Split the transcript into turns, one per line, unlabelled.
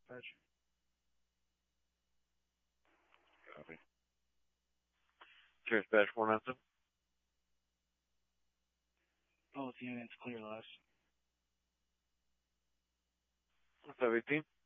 Dispatch.
Copy. Dispatch 497.
Both units clear loss.
518.